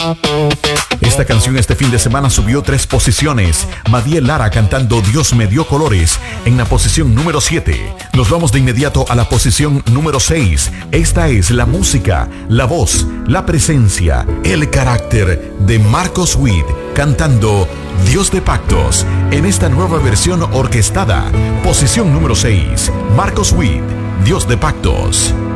Esta canción este fin de semana subió 3 posiciones. Madiel Lara cantando Dios me dio colores en la posición número 7. Nos vamos de inmediato a la posición número 6. Esta es la música, la voz, la presencia, el carácter de Marcos Witt cantando Dios de Pactos en esta nueva versión orquestada. Posición número 6. Marcos Witt, Dios de Pactos.